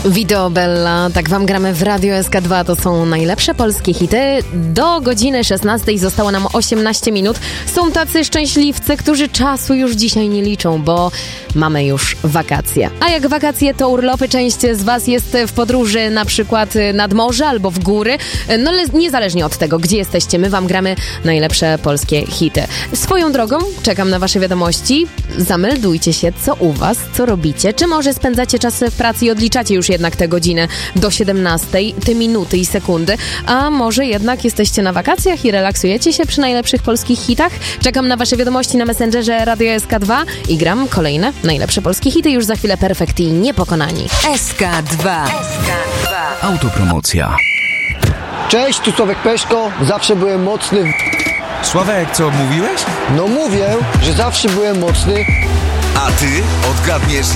Videobella, tak wam gramy w Radio SK2, to są najlepsze polskie hity. Do godziny 16 zostało nam 18 minut. Są tacy szczęśliwcy, którzy czasu już dzisiaj nie liczą, bo mamy już wakacje. A jak wakacje, to urlopy. Część z was jest w podróży na przykład nad morze albo w góry. No ale niezależnie od tego, gdzie jesteście, my wam gramy najlepsze polskie hity. Swoją drogą czekam na wasze wiadomości. Zameldujcie się, co u was, co robicie, czy może spędzacie czas w pracy i odliczacie już jednak te godziny do 17, te minuty i sekundy, a może jednak jesteście na wakacjach i relaksujecie się przy najlepszych polskich hitach? Czekam na wasze wiadomości na Messengerze Radio SK2 i gram kolejne najlepsze polskie hity już za chwilę. Perfekt i Niepokonani. SK2. Autopromocja. Cześć, tu Sławek Peszko. Zawsze byłem mocny. Sławek, co mówiłeś? No mówię, że zawsze byłem mocny. A ty odgadniesz